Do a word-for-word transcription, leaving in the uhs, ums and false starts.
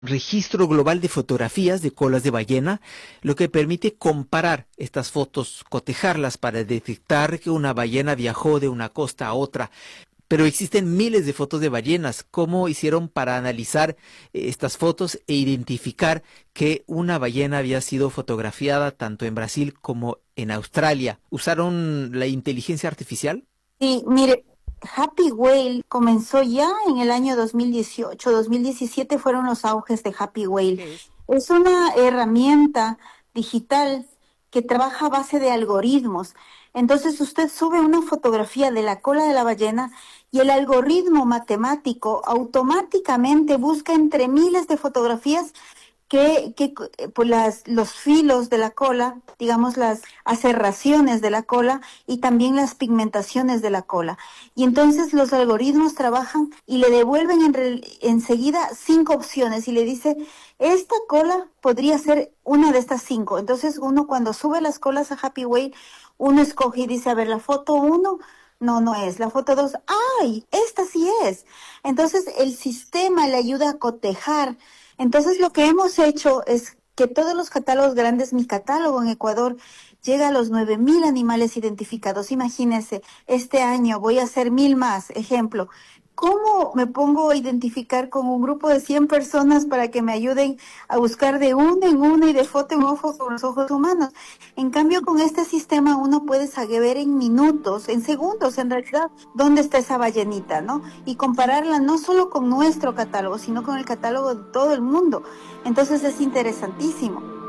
registro global de fotografías de colas de ballena, lo que permite comparar estas fotos, cotejarlas para detectar que una ballena viajó de una costa a otra. Pero existen miles de fotos de ballenas. ¿Cómo hicieron para analizar eh, estas fotos e identificar que una ballena había sido fotografiada tanto en Brasil como en Australia? ¿Usaron la inteligencia artificial? Sí, mire, Happy Whale comenzó ya en el año dos mil dieciocho, dos mil diecisiete fueron los auges de Happy Whale. ¿Qué es? Es una herramienta digital que trabaja a base de algoritmos. Entonces usted sube una fotografía de la cola de la ballena y el algoritmo matemático automáticamente busca entre miles de fotografías que, que eh, pues las, los filos de la cola, digamos las aserraciones de la cola y también las pigmentaciones de la cola. Y entonces los algoritmos trabajan y le devuelven en re- enseguida cinco opciones y le dice, esta cola podría ser una de estas cinco. Entonces uno cuando sube las colas a Happy Whale, uno escoge y dice, a ver, la foto uno, no, no es. La foto dos, ¡ay! Esta sí es. Entonces el sistema le ayuda a cotejar. Entonces lo que hemos hecho es que todos los catálogos grandes, mi catálogo en Ecuador llega a los nueve mil animales identificados. Imagínense, este año voy a hacer mil más. Ejemplo, ¿cómo me pongo a identificar con un grupo de cien personas para que me ayuden a buscar de una en una y de foto en ojo con los ojos humanos? En cambio, con este sistema uno puede saber en minutos, en segundos en realidad, dónde está esa ballenita, ¿no? Y compararla no solo con nuestro catálogo, sino con el catálogo de todo el mundo. Entonces es interesantísimo.